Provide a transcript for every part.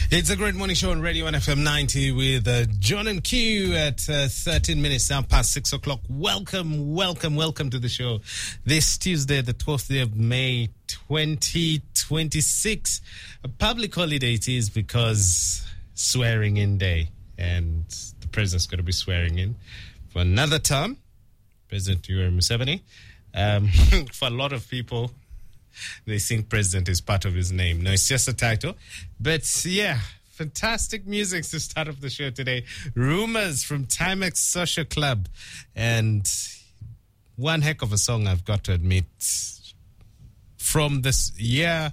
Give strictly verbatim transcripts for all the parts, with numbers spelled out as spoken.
It's a great morning show on Radio one F M ninety with uh, John and Q at uh, thirteen minutes now past six o'clock. Welcome, welcome, welcome to the show. This Tuesday, the twelfth day of May, twenty twenty-six. A public holiday it is because swearing in day. And the president's going to be swearing in for another term. President Yoweri Museveni. Um, for a lot of people, they think president is part of his name. No, it's just a title. But yeah, fantastic music to start off the show today. Rumors from Timex Social Club. And one heck of a song, I've got to admit. From this year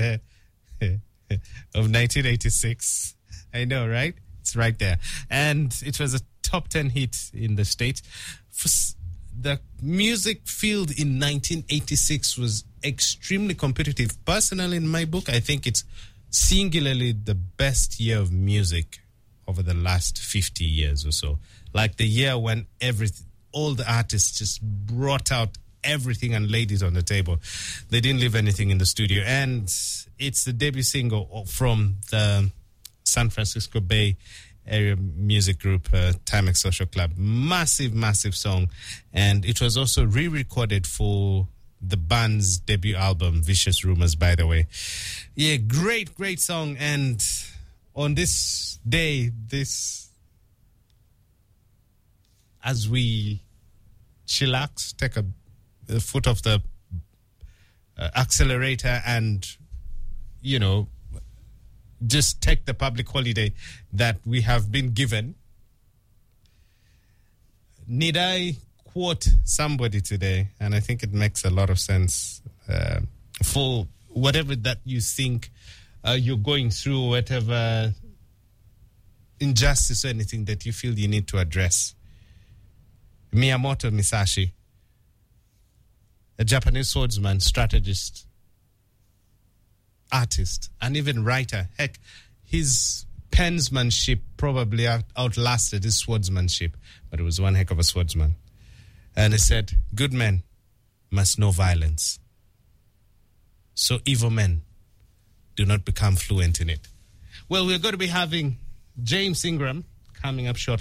of nineteen eighty-six. I know, right? It's right there. And it was a top ten hit in the state. For the music field in nineteen eighty-six was extremely competitive. Personally, in my book, I think it's singularly the best year of music over the last fifty years or so. Like the year when every, all the artists just brought out everything and laid it on the table. They didn't leave anything in the studio. And it's the debut single from the San Francisco Bay Area music group, uh, Timex Social Club. Massive, massive song. And it was also re-recorded for the band's debut album, Vicious Rumors, by the way. Yeah, great, great song. And on this day, this, as we chillax, take a, a foot off the uh, accelerator and, you know, just take the public holiday that we have been given. Need I quote somebody today? And I think it makes a lot of sense uh, for whatever that you think uh, you're going through, whatever injustice or anything that you feel you need to address. Miyamoto Musashi, a Japanese swordsman, strategist, artist, and even writer. Heck, his pensmanship probably out- outlasted his swordsmanship, but it was one heck of a swordsman. And he said, good men must know violence, so evil men do not become fluent in it. Well, we're going to be having James Ingram coming up shortly.